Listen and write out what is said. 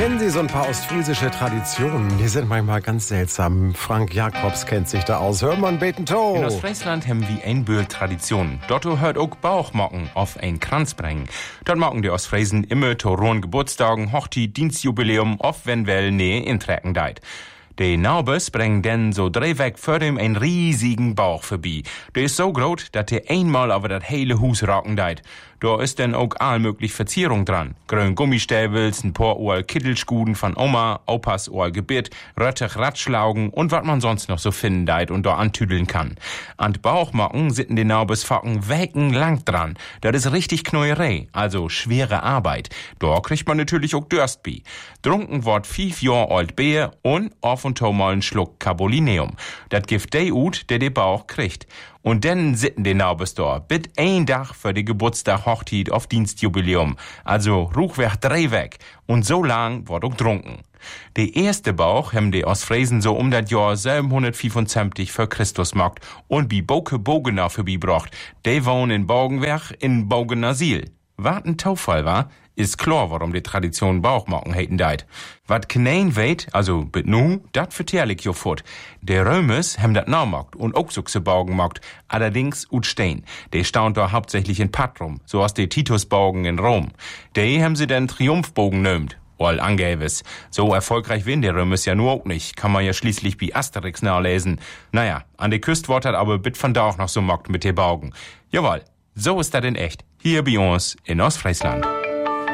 Kennen Sie so ein paar ostfriesische Traditionen? Die sind manchmal ganz seltsam. Frank Jacobs kennt sich da aus. Hör mal beten to. In Ostfriesland haben wir ein Bühl Tradition. Dort hört auch Bauchmocken auf ein Kranz bringen. Dort machen die Ostfriesen immer zu rohen Geburtstagen, Hochzeit, Dienstjubiläum, oft wenn well nähe intrecken deit. Die Naubes bringen denn so drehweg vor dem einen riesigen Bauch vorbei. Der ist so groß, dass der einmal über das hele Hus rocken deit. Da ist denn auch allmöglich Verzierung dran. Grün Gummistäbels, ein paar Ohr Kittelschguden von Oma, Opas Ohr Gebit, Röttich Ratschlaugen und was man sonst noch so finden deit und da antüdeln kann. An Bauchmocken sitten die Naubesfocken weckenlang dran. Das ist richtig Knäuerei, also schwere Arbeit. Da kriegt man natürlich auch Durst bei. Drunken wird 5 Jahre alt Bier und auf und to mal einen Schluck Carbolineum. Das gibt der ut, der Bauch kriegt. Und dann sitten die Naubes da, bit ein Tag für die Geburtstag Hochzeit auf Dienstjubiläum. Also Ruchweg 3 weg. Und so lang wird auch trunken. Der erste Bauch haben die Ostfriesen so das Jahr 775 für Christus gemacht und bi Boke Bogener vorbeibracht. Die wohnen in Bogenwerk in Bogenersil. Was ein Taufall war, ist klar, warum die Tradition Bauchmocken heiten deit. Wat knein weet, also bet nu, dat vertell ich jo fort. Der Römes haben dat naumacht und auch so Baugen gemacht, allerdings ut Stein. Der staunt da hauptsächlich in Patrum, so aus de Titusbaugen in Rom. Die haben sie den Triumphbogen nömt. Wohl angäbes. So erfolgreich bin der Römes ja nur auch nicht. Kann man ja schließlich wie Asterix nachlesen. Naja, an der Küste wird dat aber bit von da auch noch so mockt mit de Baugen. Jawohl, so ist dat in echt. Hier bei uns in Ostfriesland.